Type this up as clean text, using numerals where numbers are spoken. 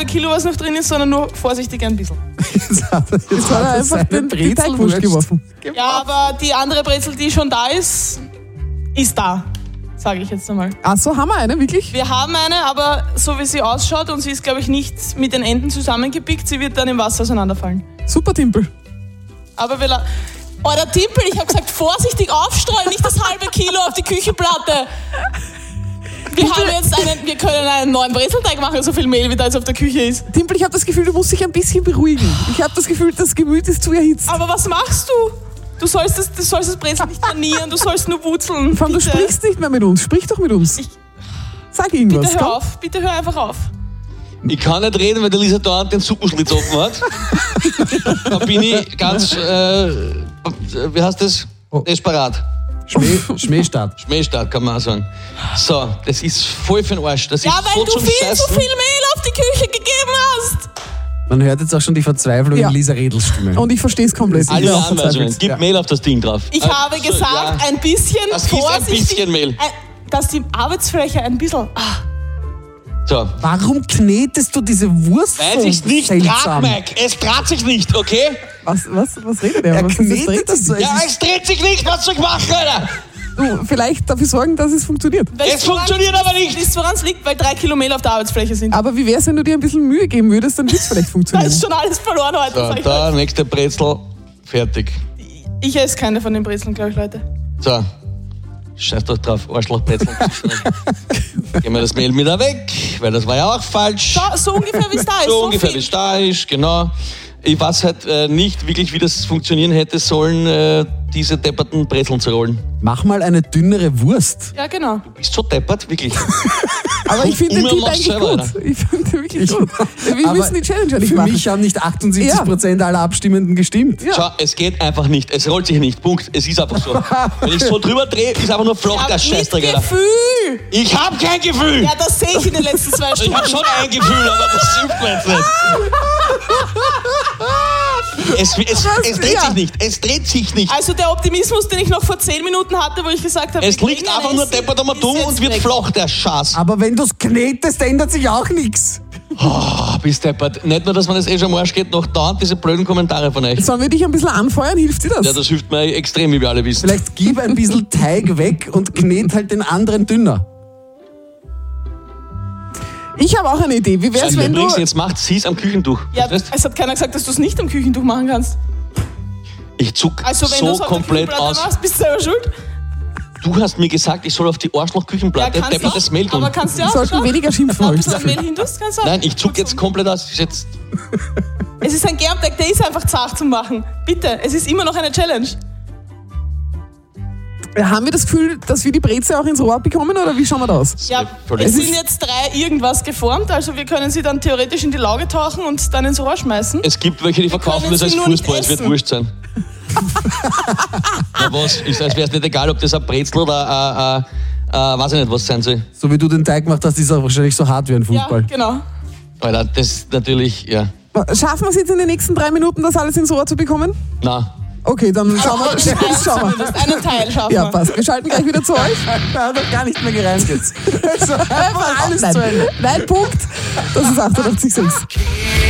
Kilo, was noch drin ist, sondern nur vorsichtig ein bisschen. Jetzt hat er einfach die Teigwurst geworfen. Ja, aber die andere Brezel, die schon da ist da, sage ich jetzt einmal. Ach so, haben wir eine, wirklich? Wir haben eine, aber so wie sie ausschaut und sie ist, glaube ich, nicht mit den Enden zusammengepickt, sie wird dann im Wasser auseinanderfallen. Super, Timpel. Aber der Timpel, ich habe gesagt, vorsichtig aufstreuen, nicht das halbe Kilo auf die Küchenplatte. Wir können einen neuen Brezelteig machen, so viel Mehl, wie da jetzt auf der Küche ist. Timpel, ich habe das Gefühl, du musst dich ein bisschen beruhigen. Ich habe das Gefühl, das Gemüt ist zu erhitzt. Aber was machst du? Du sollst das Brezel nicht trainieren, du sollst nur wurzeln. Vor allem, du sprichst nicht mehr mit uns. Sprich doch mit uns. Sag irgendwas. Bitte hör auf, bitte hör einfach auf. Ich kann nicht reden, weil der Lisa dauernd den Suppenschlitz offen hat. Da bin ich ganz, wie heißt das? Desperat. Schmähstart. Schmähstart, kann man auch sagen. So, das ist voll für den Arsch. Das Ja, ist weil so du zum viel Scheißen. zu viel Mehl auf die Küche gegeben hast. Man hört jetzt auch schon die Verzweiflung Ja. in Lisa Redls Stimme. Und ich verstehe es komplett. Ich bin Alle auch Anweisungen. verzweifelt. Gib Mehl auf das Ding drauf. Ich habe gesagt, ein bisschen Das ist ein vorsichtig. bisschen Mehl. Dass die Arbeitsfläche ein bisschen... So. Warum knetest du diese Wurst Weil so sich's nicht seltsam? draht, Mike. Es draht sich nicht, okay? Was redet er? Er Was ist das knetet Drehen? das so. Ja, es dreht sich nicht. Was soll ich machen, Alter? Du, vielleicht dafür sorgen, dass es funktioniert. Es funktioniert aber nicht. Wisst ihr, woran es liegt? Weil 3 Kilo Mehl auf der Arbeitsfläche sind. Aber wie wäre es, wenn du dir ein bisschen Mühe geben würdest, dann wird es vielleicht Da funktionieren. ist schon alles verloren heute. So, sag ich da, euch. nächste Brezel. Fertig. Ich esse keine von den Brezeln, glaube ich, Leute. So. Scheiß doch drauf, Arschlochbrezel. Gehen wir das Mehl wieder weg, weil das war ja auch falsch. So ungefähr, wie es da ist. So ungefähr, wie viel. es da ist, genau. Ich weiß halt nicht wirklich, wie das funktionieren hätte sollen, diese depperten Brezeln zu rollen. Mach mal eine dünnere Wurst. Ja, genau. Du bist so deppert, wirklich. Aber ich finde den Immer Tipp mach's eigentlich selber, gut. Alter. Ich finde den wirklich gut. Wir Aber müssen die Challenge ja nicht Für machen. mich haben nicht 78% aller Abstimmenden gestimmt. Ja. Schau, es geht einfach nicht. Es rollt sich nicht. Punkt. Es ist einfach so. Wenn ich so drüber drehe, ist einfach nur Floch, der Mit Scheißdreck, Alter. Gefühl. Ich hab kein Gefühl. Ja, das sehe ich in den letzten 2 Ich Stunden. hab schon ein Gefühl, aber das hilft mir jetzt nicht. Es dreht Ja. sich nicht. Es dreht sich nicht. Also der Optimismus, den ich noch vor 10 Minuten hatte, wo ich gesagt habe... Es wir liegt kriegen einfach eine nur Esse, deppert am ist Dumm jetzt und wird weg. floch, der Schatz. Aber wenn du es knetest, ändert sich auch nichts. Bist deppert. Nicht nur, dass man das schon am Arsch geht, noch dauernd diese blöden Kommentare von euch. Sollen wir dich ein bisschen anfeuern? Hilft dir das? Ja, das hilft mir extrem, wie wir alle wissen. Vielleicht gib ein bisschen Teig weg und knet halt den anderen dünner. Ich habe auch eine Idee. Wie wäre es, wenn du... Übrigens, jetzt macht sie es am Küchentuch. Ja, Verstehst? es hat keiner gesagt, dass du es nicht am Küchentuch machen kannst. Ich zuck Also wenn so du es auf der komplett Küchenplatte aus. machst, bist du selber schuld. Du hast mir gesagt, ich soll auf die Arschloch-Küchenplatte kannst du deppertes auch. Mehl tun. Aber kannst du Wir auch. sollten schau. weniger schimpfen Ob heute. du so ein Mehl hindust, kannst du auch. Nein, ich zuck jetzt komplett aus. Jetzt Es ist ein Germteig, der ist einfach zart zu machen. Bitte, es ist immer noch eine Challenge. Haben wir das Gefühl, dass wir die Brezel auch ins Rohr bekommen oder wie schauen wir da aus? Ja, völlig- es sind jetzt 3 irgendwas geformt, also wir können sie dann theoretisch in die Lauge tauchen und dann ins Rohr schmeißen. Es gibt welche, die verkaufen können das als sie nur nicht Fußball, es wird essen. wurscht sein. Na was? Ist, als wäre es nicht egal, ob das ein Brezel oder weiß ich nicht, was sein soll. So wie du den Teig gemacht hast, ist er wahrscheinlich so hart wie ein Ja, Fußball. genau. Alter, das ist natürlich, ja. Schaffen wir es jetzt in den nächsten 3 Minuten, das alles ins Rohr zu bekommen? Na, Okay, dann schauen wir. Einen Teil Schauen wir. zumindest, einen Teil schaffen Ja, wir. passt. Wir schalten gleich wieder zu euch. Da hat doch gar nicht mehr gereimt jetzt. Also einfach alles Nein, zu Ende. Nein, Punkt. Das ist 88,6.